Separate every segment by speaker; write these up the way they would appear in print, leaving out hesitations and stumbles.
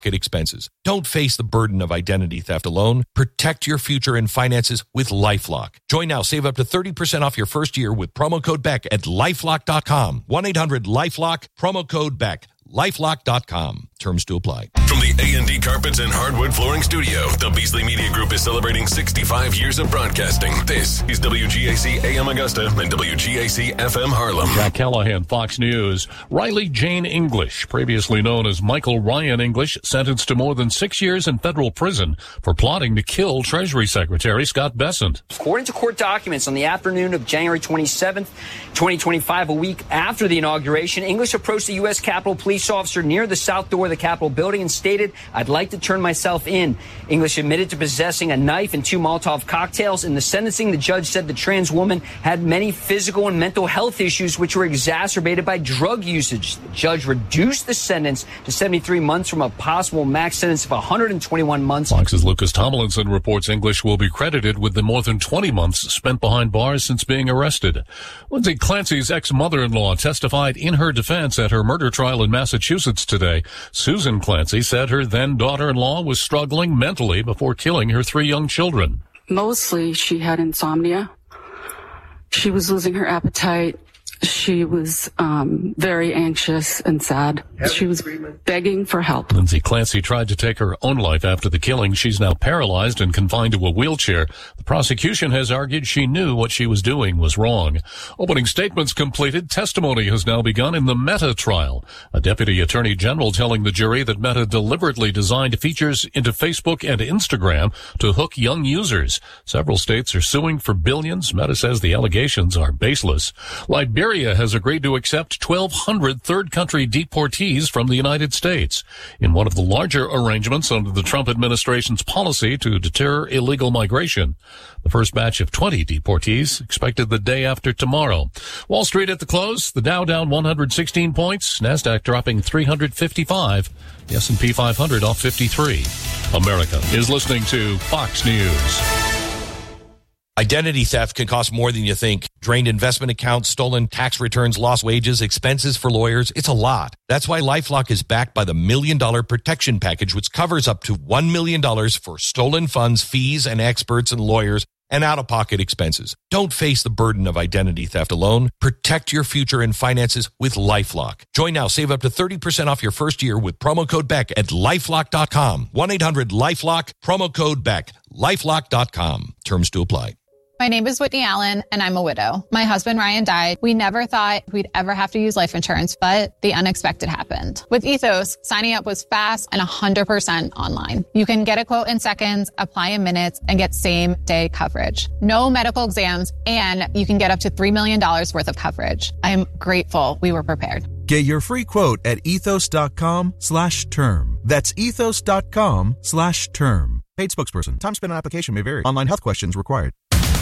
Speaker 1: out-of-pocket expenses. Don't face the burden of identity theft alone. Protect your future and finances with LifeLock. Join now. Save up to 30% off your first year with promo code BECK at LifeLock.com. 1-800-LifeLock, promo code BECK. LifeLock.com. Terms to apply.
Speaker 2: From the A&D Carpets and Hardwood Flooring Studio, the Beasley Media Group is celebrating 65 years of broadcasting. This is WGAC AM Augusta and WGAC FM Harlem.
Speaker 3: Jack Callahan, Fox News. Riley Jane English, previously known as Michael Ryan English, sentenced to more than 6 years in federal prison for plotting to kill Treasury Secretary Scott Bessent.
Speaker 4: According to court documents, on the afternoon of January 27th, 2025, a week after the inauguration, English approached the U.S. Capitol Police officer near the south door of the Capitol building and stated, "I'd like to turn myself in." English admitted to possessing a knife and 2 Molotov cocktails. In the sentencing, the judge said the trans woman had many physical and mental health issues which were exacerbated by drug usage. The judge reduced the sentence to 73 months from a possible max sentence of 121 months.
Speaker 3: Fox's Lucas Tomlinson reports English will be credited with the more than 20 months spent behind bars since being arrested. Lindsay Clancy's ex-mother-in-law testified in her defense at her murder trial in Massachusetts today. Susan Clancy said her then daughter-in-law was struggling mentally before killing her 3 young children.
Speaker 5: Mostly she had insomnia. She was losing her appetite. She was very anxious and sad. She was begging for help.
Speaker 3: Lindsay Clancy tried to take her own life after the killing. She's now paralyzed and confined to a wheelchair. The prosecution has argued she knew what she was doing was wrong. Opening statements completed. Testimony has now begun in the Meta trial. A deputy attorney general telling the jury that Meta deliberately designed features into Facebook and Instagram to hook young users. Several states are suing for billions. Meta says the allegations are baseless. Liberia has agreed to accept 1,200 third-country deportees from the United States in one of the larger arrangements under the Trump administration's policy to deter illegal migration. The first batch of 20 deportees expected the day after tomorrow. Wall Street at the close, the Dow down 116 points, NASDAQ dropping 355, the S&P 500 off 53. America is listening to Fox News.
Speaker 1: Identity theft can cost more than you think. Drained investment accounts, stolen tax returns, lost wages, expenses for lawyers. It's a lot. That's why LifeLock is backed by the $1 Million Protection Package, which covers up to $1 million for stolen funds, fees, and experts and lawyers and out-of-pocket expenses. Don't face the burden of identity theft alone. Protect your future and finances with LifeLock. Join now. Save up to 30% off your first year with promo code BECK at LifeLock.com. 1-800-LifeLock, promo code BECK. LifeLock.com. Terms to apply.
Speaker 6: My name is Whitney Allen, and I'm a widow. My husband, Ryan, died. We never thought we'd ever have to use life insurance, but the unexpected happened. With Ethos, signing up was fast and 100% online. You can get a quote in seconds, apply in minutes, and get same-day coverage. No medical exams, and you can get up to $3 million worth of coverage. I am grateful we were prepared.
Speaker 7: Get your free quote at ethos.com/term. That's ethos.com/term. Paid spokesperson. Time spent on application may vary. Online health questions required.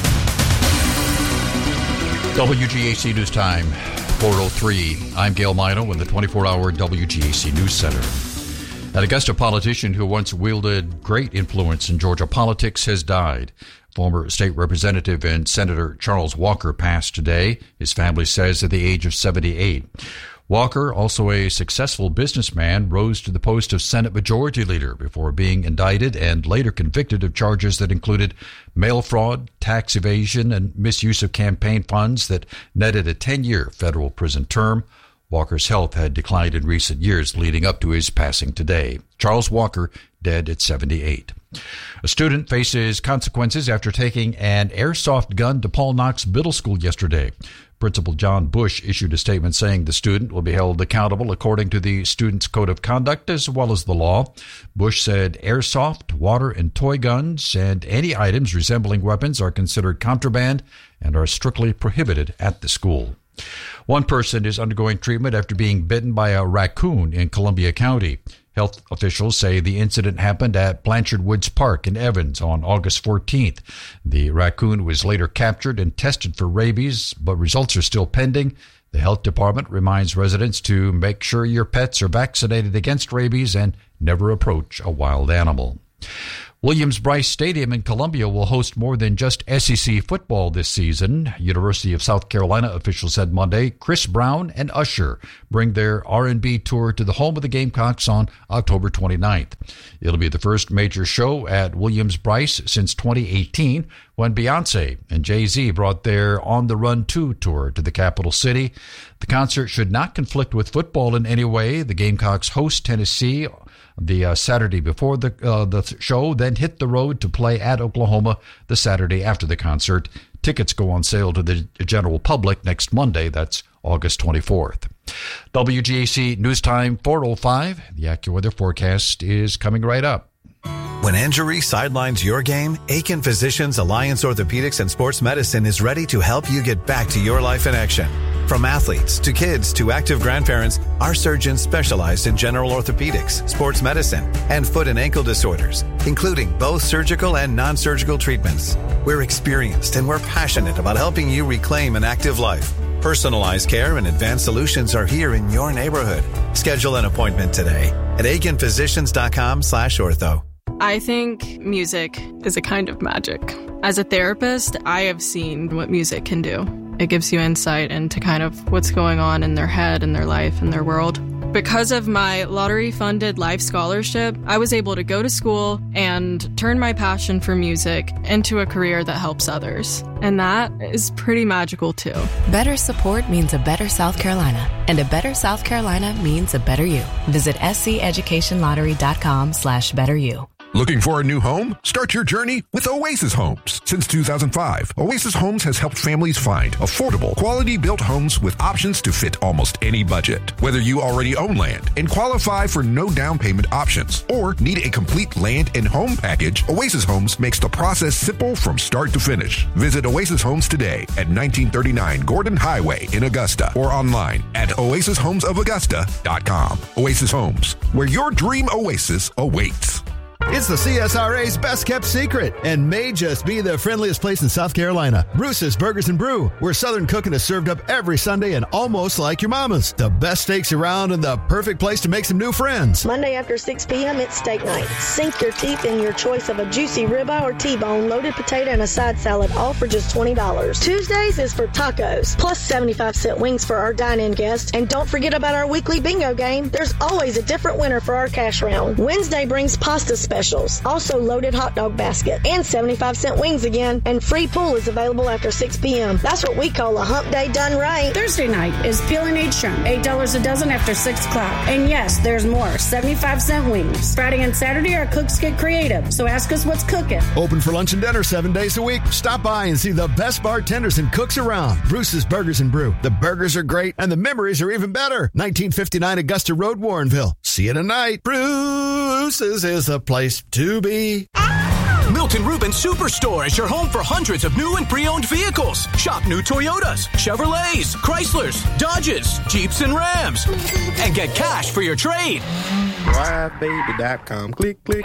Speaker 8: WGAC News Time, 4:03. I'm Gail Mino in the 24-hour WGAC News Center. An Augusta politician who once wielded great influence in Georgia politics has died. Former state representative and Senator Charles Walker passed today, his family says, at the age of 78. Walker, also a successful businessman, rose to the post of Senate Majority Leader before being indicted and later convicted of charges that included mail fraud, tax evasion, and misuse of campaign funds that netted a 10-year federal prison term. Walker's health had declined in recent years leading up to his passing today. Charles Walker, dead at 78. A student faces consequences after taking an airsoft gun to Paul Knox Middle School yesterday. Principal John Bush issued a statement saying the student will be held accountable according to the student's code of conduct as well as the law. Bush said airsoft, water, and toy guns and any items resembling weapons are considered contraband and are strictly prohibited at the school. One person is undergoing treatment after being bitten by a raccoon in Columbia County. Health officials say the incident happened at Blanchard Woods Park in Evans on August 14th. The raccoon was later captured and tested for rabies, but results are still pending. The health department reminds residents to make sure your pets are vaccinated against rabies and never approach a wild animal. Williams-Brice Stadium in Columbia will host more than just SEC football this season. University of South Carolina officials said Monday Chris Brown and Usher bring their R&B tour to the home of the Gamecocks on October 29th. It'll be the first major show at Williams-Brice since 2018 when Beyonce and Jay-Z brought their On the Run 2 tour to the capital city. The concert should not conflict with football in any way. The Gamecocks host Tennessee the Saturday before the show, then hit the road to play at Oklahoma the Saturday after the concert. Tickets go on sale to the general public next Monday. That's August 24th. WGAC News Time 4:05. The AccuWeather forecast is coming right up.
Speaker 9: When injury sidelines your game, Aiken Physicians Alliance Orthopedics and Sports Medicine is ready to help you get back to your life in action. From athletes to kids to active grandparents, our surgeons specialize in general orthopedics, sports medicine, and foot and ankle disorders, including both surgical and non-surgical treatments. We're experienced and we're passionate about helping you reclaim an active life. Personalized care and advanced solutions are here in your neighborhood. Schedule an appointment today at aikenphysicians.com/ortho.
Speaker 10: I think music is a kind of magic. As a therapist, I have seen what music can do. It gives you insight into kind of what's going on in their head and their life and their world. Because of my lottery-funded life scholarship, I was able to go to school and turn my passion for music into a career that helps others. And that is pretty magical, too.
Speaker 11: Better support means a better South Carolina. And a better South Carolina means a better you. Visit sceducationlottery.com/betteryou.
Speaker 12: Looking for a new home? Start your journey with Oasis Homes. Since 2005, Oasis Homes has helped families find affordable, quality-built homes with options to fit almost any budget. Whether you already own land and qualify for no down payment options or need a complete land and home package, Oasis Homes makes the process simple from start to finish. Visit Oasis Homes today at 1939 Gordon Highway in Augusta or online at oasishomesofaugusta.com. Oasis Homes, where your dream oasis awaits.
Speaker 13: It's the CSRA's best kept secret and may just be the friendliest place in South Carolina. Bruce's Burgers and Brew, where Southern cooking is served up every Sunday and almost like your mama's. The best steaks around and the perfect place to make some new friends.
Speaker 14: Monday after 6 p.m., it's steak night. Sink your teeth in your choice of a juicy ribeye or T-bone, loaded potato, and a side salad, all for just $20. Tuesdays is for tacos, plus 75-cent wings for our dine-in guests. And don't forget about our weekly bingo game. There's always a different winner for our cash round. Wednesday brings pasta specials, also loaded hot dog basket, and 75-cent wings again, and free pool is available after 6 p.m. That's what we call a hump day done right.
Speaker 15: Thursday night is peel and eat shrimp, $8 a dozen after 6 o'clock. And yes, there's more, 75-cent wings. Friday and Saturday, our cooks get creative, so ask us what's cooking.
Speaker 13: Open for lunch and dinner 7 days a week. Stop by and see the best bartenders and cooks around. Bruce's Burgers and Brew. The burgers are great, and the memories are even better. 1959 Augusta Road, Warrenville. See you tonight. Bruce's is the place to be.
Speaker 16: Milton Rubin Superstore is your home for hundreds of new and pre-owned vehicles. Shop new Toyotas, Chevrolets, Chryslers, Dodges, Jeeps, and Rams. And get cash for your trade.
Speaker 17: WireBaby.com. Click, click.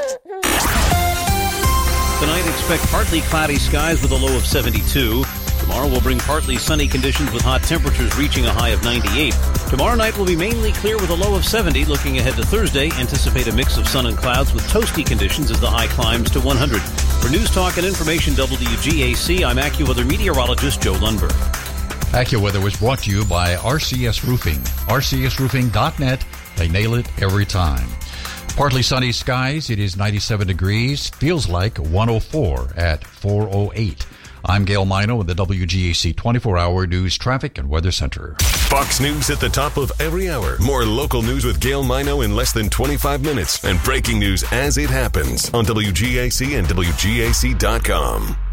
Speaker 18: Tonight, expect partly cloudy skies with a low of 72. Tomorrow will bring partly sunny conditions with hot temperatures reaching a high of 98. Tomorrow night will be mainly clear with a low of 70. Looking ahead to Thursday, anticipate a mix of sun and clouds with toasty conditions as the high climbs to 100. For News Talk and Information WGAC, I'm AccuWeather meteorologist Joe Lundberg.
Speaker 8: AccuWeather was brought to you by RCS Roofing. RCSRoofing.net. They nail it every time. Partly sunny skies. It is 97 degrees. Feels like 104 at 4:08. I'm Gail Mino with the WGAC 24-hour News Traffic and Weather Center.
Speaker 2: Fox News at the top of every hour. More local news with Gail Mino in less than 25 minutes. And breaking news as it happens on WGAC and WGAC.com.